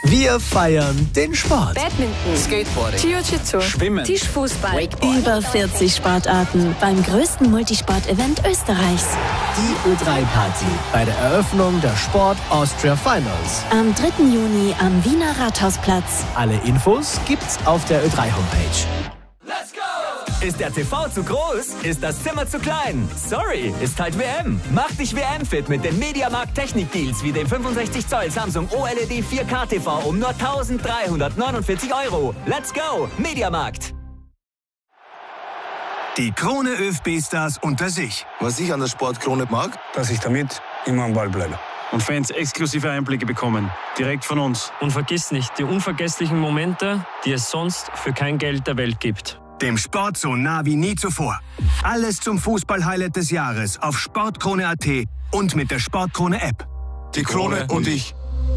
Wir feiern den Sport. Badminton, Skateboarding, Jiu-Jitsu, Schwimmen, Tischfußball, Wakeboard. Über 40 Sportarten beim größten Multisport-Event Österreichs. Die Ö3-Party bei der Eröffnung der Sport Austria Finals. Am 3. Juni am Wiener Rathausplatz. Alle Infos gibt's auf der Ö3-Homepage. Ist der TV zu groß? Ist das Zimmer zu klein? Sorry, ist halt WM. Mach dich WM-fit mit den Mediamarkt Technik-Deals wie dem 65 Zoll Samsung OLED 4K TV um nur 1.349 €. Let's go, Mediamarkt! Die Krone ÖFB-Stars unter sich. Was ich an der Sportkrone mag, dass ich damit immer am Ball bleibe. Und Fans exklusive Einblicke bekommen, direkt von uns. Und vergiss nicht, die unvergesslichen Momente, die es sonst für kein Geld der Welt gibt. Dem Sport so nah wie nie zuvor. Alles zum Fußball-Highlight des Jahres auf sportkrone.at und mit der Sportkrone-App. die Krone und ich.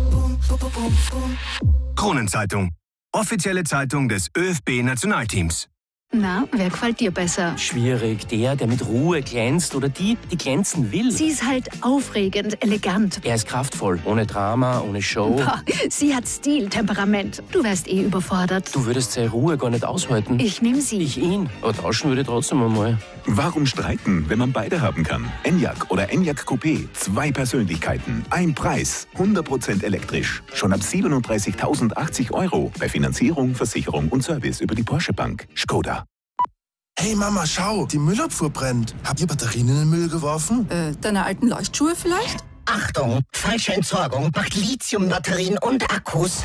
Kronenzeitung. Offizielle Zeitung des ÖFB-Nationalteams. Na, wer gefällt dir besser? Schwierig. Der mit Ruhe glänzt oder die glänzen will. Sie ist halt aufregend, elegant. Er ist kraftvoll, ohne Drama, ohne Show. Boah, sie hat Stil, Temperament. Du wärst eh überfordert. Du würdest seine Ruhe gar nicht aushalten. Ich nehme sie. Ich ihn. Aber tauschen würde trotzdem einmal. Warum streiten, wenn man beide haben kann? Enyaq oder Enyaq Coupé. 2 Persönlichkeiten, ein Preis. 100% elektrisch. Schon ab 37.080 € bei Finanzierung, Versicherung und Service über die Porsche Bank. Skoda. Hey Mama, schau, die Müllabfuhr brennt. Habt ihr Batterien in den Müll geworfen? Deine alten Leuchtschuhe vielleicht? Achtung, falsche Entsorgung macht Lithiumbatterien und Akkus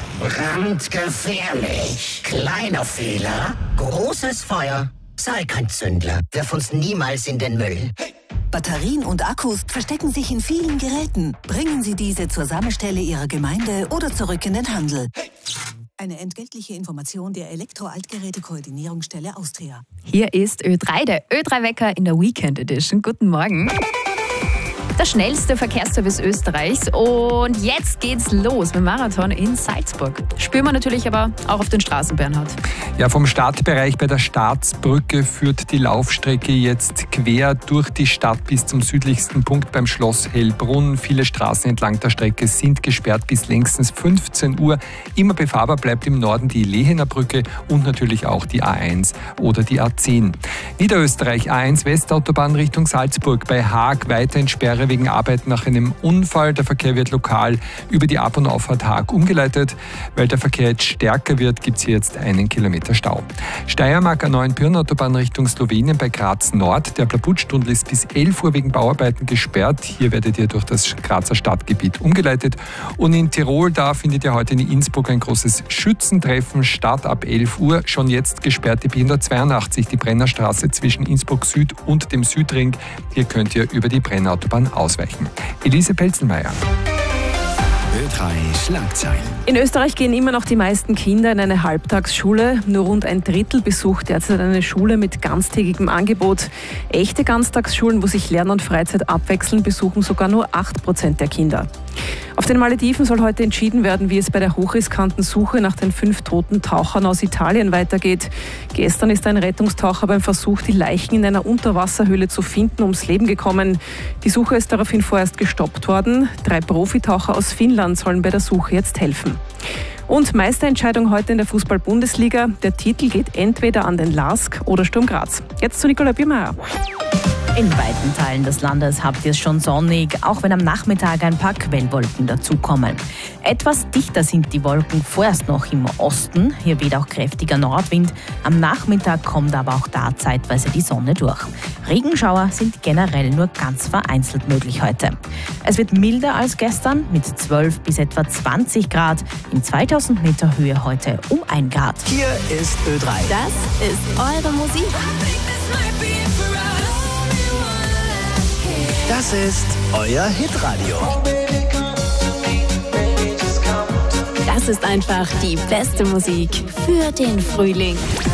brandgefährlich. Kleiner Fehler, großes Feuer. Sei kein Zündler, wirf uns niemals in den Müll. Batterien und Akkus verstecken sich in vielen Geräten. Bringen Sie diese zur Sammelstelle Ihrer Gemeinde oder zurück in den Handel. Eine entgeltliche Information der Elektro-Altgeräte-Koordinierungsstelle Austria. Hier ist Ö3, der Ö3-Wecker in der Weekend Edition. Guten Morgen. Der schnellste Verkehrsservice Österreichs. Und jetzt geht's los mit dem Marathon in Salzburg. Spüren wir natürlich aber auch auf den Straßen, Bernhard. Ja, vom Startbereich bei der Staatsbrücke führt die Laufstrecke jetzt quer durch die Stadt bis zum südlichsten Punkt beim Schloss Hellbrunn. Viele Straßen entlang der Strecke sind gesperrt bis längstens 15 Uhr. Immer befahrbar bleibt im Norden die Lehener Brücke und natürlich auch die A1 oder die A10. Niederösterreich A1 Westautobahn Richtung Salzburg bei Haag weiter in Sperre wegen Arbeit nach einem Unfall. Der Verkehr wird lokal über die Ab- und Auffahrt Haag umgeleitet. Weil der Verkehr jetzt stärker wird, gibt es hier jetzt 1 Kilometer Stau. Steiermark A9 Pirnautobahn Richtung Slowenien bei Graz Nord. Der Blabutstunnel ist bis 11 Uhr wegen Bauarbeiten gesperrt. Hier werdet ihr durch das Grazer Stadtgebiet umgeleitet. Und in Tirol, da findet ihr heute in Innsbruck ein großes Schützentreffen. Start ab 11 Uhr. Schon jetzt gesperrt die B182, die Brennerstraße zwischen Innsbruck Süd und dem Südring. Hier könnt ihr über die Brennerautobahn ausweichen. Elise Pelzenmeier. Ö3 Schlagzeilen. In Österreich gehen immer noch die meisten Kinder in eine Halbtagsschule. Nur rund ein Drittel besucht derzeit eine Schule mit ganztägigem Angebot. Echte Ganztagsschulen, wo sich Lernen und Freizeit abwechseln, besuchen sogar nur 8% der Kinder. Auf den Malediven soll heute entschieden werden, wie es bei der hochriskanten Suche nach den 5 toten Tauchern aus Italien weitergeht. Gestern ist ein Rettungstaucher beim Versuch, die Leichen in einer Unterwasserhöhle zu finden, ums Leben gekommen. Die Suche ist daraufhin vorerst gestoppt worden. 3 Profitaucher aus Finnland sollen bei der Suche jetzt helfen. Und Meisterentscheidung heute in der Fußball-Bundesliga. Der Titel geht entweder an den LASK oder Sturm Graz. Jetzt zu Nicola Biermeier. In weiten Teilen des Landes habt ihr es schon sonnig, auch wenn am Nachmittag ein paar Quellwolken dazukommen. Etwas dichter sind die Wolken vorerst noch im Osten. Hier weht auch kräftiger Nordwind. Am Nachmittag kommt aber auch da zeitweise die Sonne durch. Regenschauer sind generell nur ganz vereinzelt möglich heute. Es wird milder als gestern mit 12 bis etwa 20 Grad. In 2000 Meter Höhe heute um 1 Grad. Hier ist Ö3. Das ist eure Musik. Das ist euer Hitradio. Das ist einfach die beste Musik für den Frühling.